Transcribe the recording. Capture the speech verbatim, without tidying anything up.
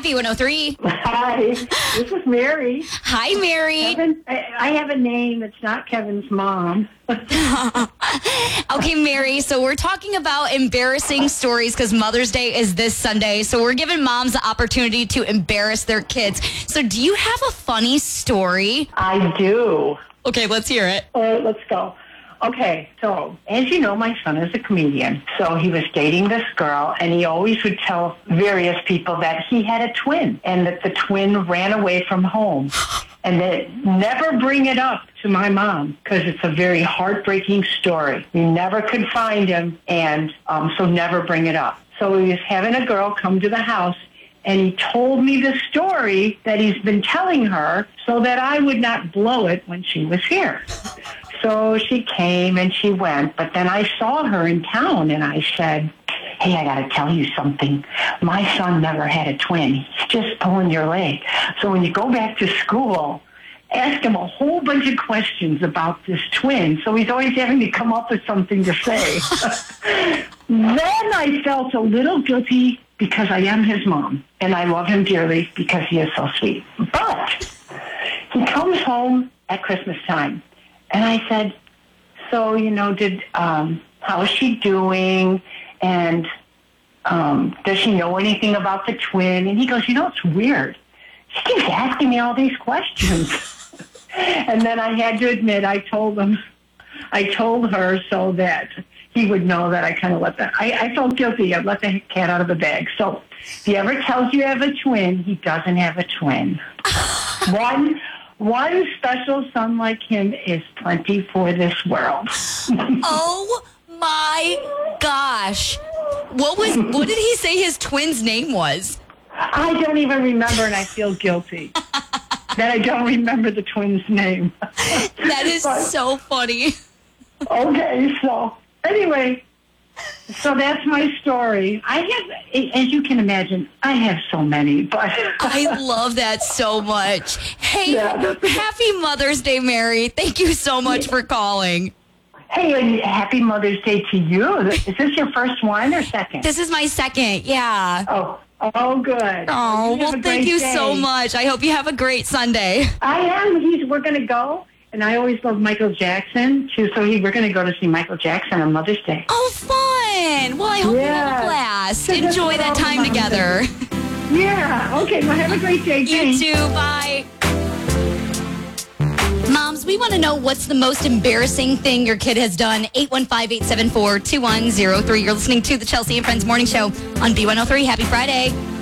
B one oh three. Hi, this is Mary. Hi, Mary. Kevin, I, I have a name. It's not Kevin's mom. Okay, Mary, so we're talking about embarrassing stories because Mother's Day is this Sunday. So we're giving moms the opportunity to embarrass their kids. So do you have a funny story? I do. Okay, let's hear it. All right, let's go. Okay, so as you know, my son is a comedian. So he was dating this girl, and he always would tell various people that he had a twin and that the twin ran away from home. And that never bring it up to my mom because it's a very heartbreaking story. We never could find him, and um, so never bring it up. So he was having a girl come to the house, and he told me the story that he's been telling her so that I would not blow it when she was here. So she came and she went, but then I saw her in town, and I said, hey, I got to tell you something. My son never had a twin. He's just pulling your leg. So when you go back to school, ask him a whole bunch of questions about this twin. So he's always having to come up with something to say. Then I felt a little guilty because I am his mom, and I love him dearly because he is so sweet. But he comes home at Christmas time, and I said, so, you know, did um, how is she doing? And um, does she know anything about the twin? And he goes, you know, it's weird. She keeps asking me all these questions. And then I had to admit, I told him, I told her so that he would know that I kind of let that, I, I felt guilty. I let the cat out of the bag. So if he ever tells you you have a twin, he doesn't have a twin. One One special son like him is plenty for this world. Oh my gosh. What was what did he say his twin's name was? I don't even remember, and I feel guilty that I don't remember the twin's name. That is But, so funny. Okay, so anyway, so that's my story. I have, as you can imagine, I have so many, but I love that so much. Hey, Yeah, that's- happy Mother's Day, Mary. Thank you so much for calling. Hey, and happy Mother's Day to you. Is this your first one or second? This is my second, yeah. Oh, oh, good. Oh, You have well, a thank great you day. so much. I hope you have a great Sunday. I am. He's. We're going to go, and I always love Michael Jackson too. So he, we're going to go to see Michael Jackson on Mother's Day. Oh, fun. Well, I hope you have Yeah. a blast. Just Enjoy for that all the time moms. together. Yeah. Okay. Well, have a great day. You Thanks. too. Bye. Moms, we want to know what's the most embarrassing thing your kid has done. eight one five, eight seven four, two one zero three. You're listening to the Chelsea and Friends Morning Show on B one oh three. Happy Friday.